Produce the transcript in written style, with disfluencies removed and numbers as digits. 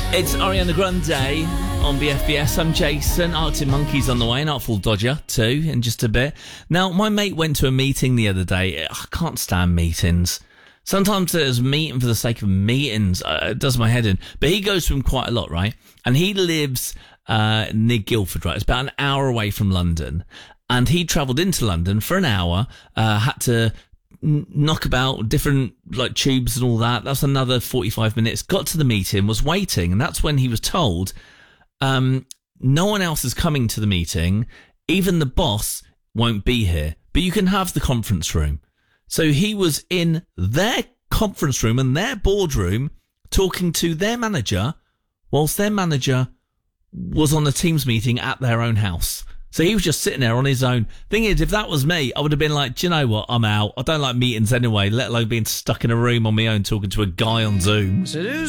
It's Ariana Grande on BFBS. I'm Jason. Arctic Monkeys on the way, and Artful Dodger too in just a bit. Now, my mate went to a meeting the other day. I can't stand meetings. Sometimes there's meeting for the sake of meetings. It does my head in. But he goes to them quite a lot, right? And he lives near Guildford, right? It's about an hour away from London. And he travelled into London for an hour, had to knock about different like tubes and all that. That's another 45 minutes. Got to the meeting, was waiting, and that's when he was told no one else is coming to the meeting. Even the boss won't be here, but you can have the conference room. So he was in their conference room and their boardroom talking to their manager whilst their manager was on a Teams meeting at their own house. So he was just sitting there on his own. Thing is, if that was me, I would have been like, do you know what? I'm out. I don't like meetings anyway, let alone being stuck in a room on my own talking to a guy on Zoom.